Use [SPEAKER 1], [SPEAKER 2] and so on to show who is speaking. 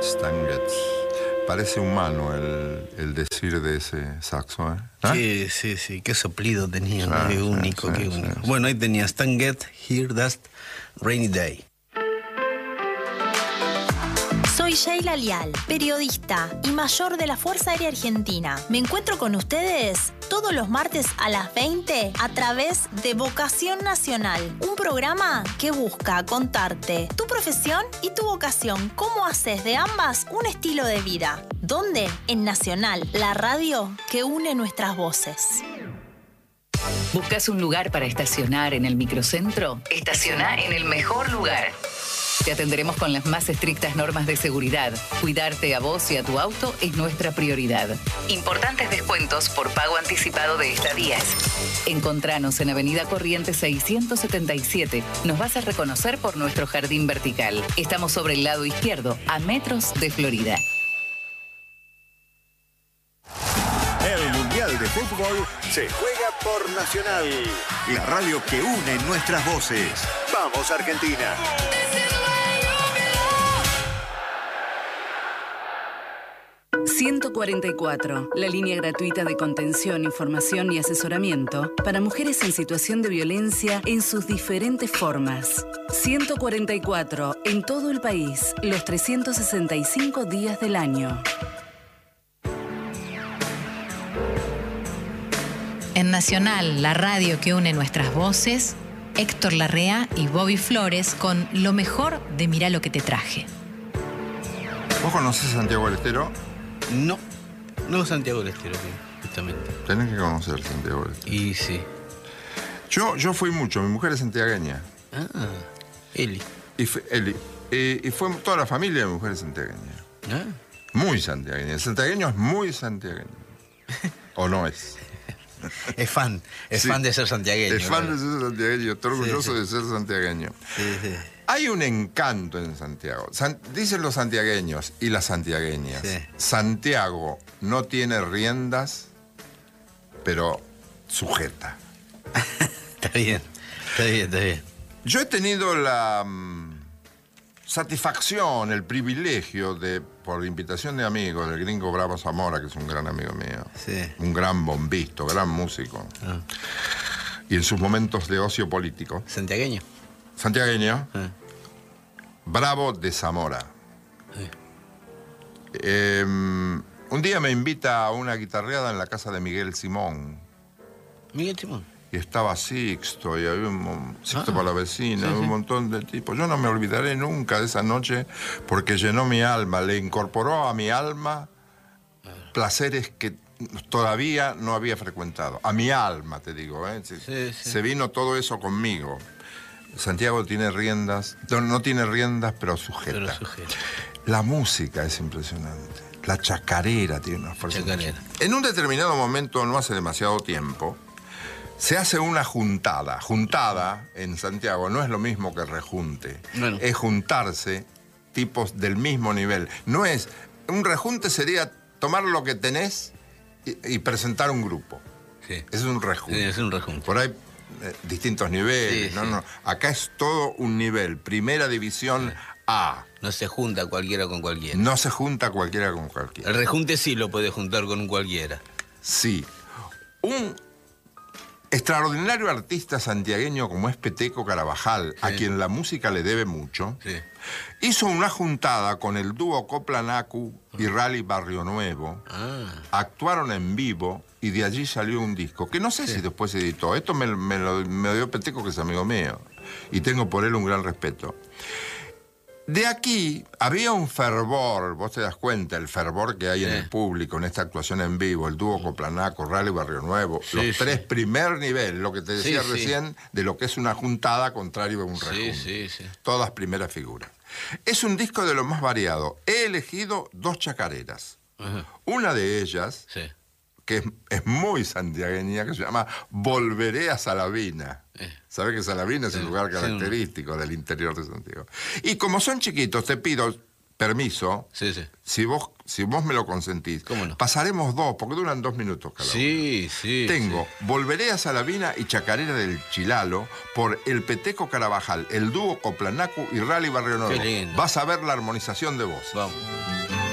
[SPEAKER 1] Stan Getz. Parece humano el decir de ese saxo, ¿eh? ¿Ah?
[SPEAKER 2] Sí, qué soplido tenía,
[SPEAKER 1] Sí,
[SPEAKER 2] qué
[SPEAKER 1] sí,
[SPEAKER 2] único,
[SPEAKER 1] sí,
[SPEAKER 2] qué
[SPEAKER 1] sí,
[SPEAKER 2] único.
[SPEAKER 1] sí.
[SPEAKER 2] Bueno, ahí tenía Stan Getz, Hear That Rainy Day.
[SPEAKER 3] Soy Sheila Lial, periodista y mayor de la Fuerza Aérea Argentina. Me encuentro con ustedes todos los martes a las 20 a través de Vocación Nacional, un programa que busca contarte tu profesión y tu vocación, cómo haces de ambas un estilo de vida. ¿Dónde? En Nacional, la radio que une nuestras voces.
[SPEAKER 4] ¿Buscas un lugar para estacionar en el microcentro? Estaciona en el mejor lugar. Te atenderemos con las más estrictas normas de seguridad. Cuidarte a vos y a tu auto es nuestra prioridad. Importantes descuentos por pago anticipado de estadías. Encontranos en Avenida Corrientes 677. Nos vas a reconocer por nuestro jardín vertical. Estamos sobre el lado izquierdo, a metros de Florida.
[SPEAKER 5] El Mundial de Fútbol se juega por Nacional, la radio que une nuestras voces. ¡Vamos, Argentina!
[SPEAKER 6] ...144, la línea gratuita de contención, información y asesoramiento... ...para mujeres en situación de violencia en sus diferentes formas. 144, en todo el país, los 365 días del año.
[SPEAKER 7] En Nacional, la radio que une nuestras voces, Héctor Larrea y Bobby Flores con lo mejor de Mirá lo que te traje.
[SPEAKER 1] ¿Vos conocés a Santiago del Estero?
[SPEAKER 2] No Santiago del Estero, justamente.
[SPEAKER 1] Tenés que conocer Santiago del Estero.
[SPEAKER 2] Y sí.
[SPEAKER 1] Yo fui mucho, mi mujer es santiagueña.
[SPEAKER 2] Ah, Eli.
[SPEAKER 1] Y fue toda la familia de mi mujer es santiagueña.
[SPEAKER 2] Ah.
[SPEAKER 1] Muy santiagueña. El santiagueño es muy santiagueño. ¿O no es?
[SPEAKER 2] Es fan
[SPEAKER 1] Sí.
[SPEAKER 2] fan de ser santiagueño.
[SPEAKER 1] Es fan de ser santiagueño, estoy orgulloso de ser santiagueño.
[SPEAKER 2] Sí.
[SPEAKER 1] Hay un encanto en Santiago. Dicen los santiagueños y las santiagueñas.
[SPEAKER 2] Sí.
[SPEAKER 1] Santiago no tiene riendas, pero sujeta.
[SPEAKER 2] Está bien.
[SPEAKER 1] Yo he tenido la satisfacción, el privilegio de, por invitación de amigos, del gringo Bravo Zamora, que es un gran amigo mío,
[SPEAKER 2] Sí.
[SPEAKER 1] un gran bombisto, gran músico, y en sus momentos de ocio político,
[SPEAKER 2] ¿Santiagueño?
[SPEAKER 1] santiagueño,
[SPEAKER 2] Ah.
[SPEAKER 1] Bravo de Zamora.
[SPEAKER 2] Sí.
[SPEAKER 1] Un día me invita a una guitarreada en la casa de Miguel Simón.
[SPEAKER 2] Miguel Simón.
[SPEAKER 1] Y estaba Sixto, y había Sixto para la vecina,
[SPEAKER 2] sí,
[SPEAKER 1] había un
[SPEAKER 2] sí.
[SPEAKER 1] montón de tipos. Yo no me olvidaré nunca de esa noche porque llenó mi alma, le incorporó a mi alma placeres que todavía no había frecuentado. A mi alma, te digo, ¿eh?
[SPEAKER 2] Sí.
[SPEAKER 1] Se vino todo eso conmigo. Santiago tiene riendas, no tiene riendas, pero sujeta.
[SPEAKER 2] Pero sujeta.
[SPEAKER 1] La música es impresionante. La chacarera tiene una fuerza.
[SPEAKER 2] Chacarera.
[SPEAKER 1] En un determinado momento, no hace demasiado tiempo, se hace una juntada. Juntada en Santiago no es lo mismo que rejunte.
[SPEAKER 2] Bueno.
[SPEAKER 1] Es juntarse tipos del mismo nivel. No es... Un rejunte sería tomar lo que tenés y presentar un grupo.
[SPEAKER 2] Sí.
[SPEAKER 1] Es un rejunte.
[SPEAKER 2] Sí, es un rejunte.
[SPEAKER 1] Por ahí distintos niveles.
[SPEAKER 2] Sí,
[SPEAKER 1] no,
[SPEAKER 2] sí.
[SPEAKER 1] no. Acá es todo un nivel. Primera división A.
[SPEAKER 2] No se junta cualquiera con cualquiera.
[SPEAKER 1] No se junta cualquiera con cualquiera.
[SPEAKER 2] El rejunte sí lo puede juntar con un cualquiera.
[SPEAKER 1] Sí. Un extraordinario artista santiagueño como es Peteco Carabajal, a quien la música le debe mucho,
[SPEAKER 2] Sí.
[SPEAKER 1] hizo una juntada con el dúo Coplanacu y Rally Barrio Nuevo. Actuaron en vivo y de allí salió un disco, que no sé si después se editó. Esto me lo dio Peteco, que es amigo mío, y tengo por él un gran respeto. De aquí había un fervor, vos te das cuenta, el fervor que hay en el público en esta actuación en vivo, el dúo Coplanaco, Rally Barrio Nuevo, los tres primer nivel, lo que te decía
[SPEAKER 2] Sí, sí.
[SPEAKER 1] recién, de lo que es una juntada contrario a un
[SPEAKER 2] Sí,
[SPEAKER 1] rejunte.
[SPEAKER 2] sí.
[SPEAKER 1] Todas primeras figuras. Es un disco de lo más variado. He elegido 2 chacareras.
[SPEAKER 2] Ajá.
[SPEAKER 1] Una de ellas,
[SPEAKER 2] Sí.
[SPEAKER 1] que es muy santiagueña, que se llama Volveré a Salavina. ¿Sabes que Salavina es un lugar característico del interior de Santiago? Y como son chiquitos, te pido permiso,
[SPEAKER 2] Sí, sí.
[SPEAKER 1] si vos me lo consentís,
[SPEAKER 2] ¿Cómo no?
[SPEAKER 1] pasaremos 2, porque duran 2 minutos cada uno.
[SPEAKER 2] Sí, sí.
[SPEAKER 1] Tengo
[SPEAKER 2] sí.
[SPEAKER 1] Volveré a Salavina y Chacarera del Chilalo por El Peteco Carabajal, el dúo Coplanacu y Rally Barrio Nuevo.
[SPEAKER 2] Qué lindo.
[SPEAKER 1] Vas a ver la armonización de voz.
[SPEAKER 2] Vamos.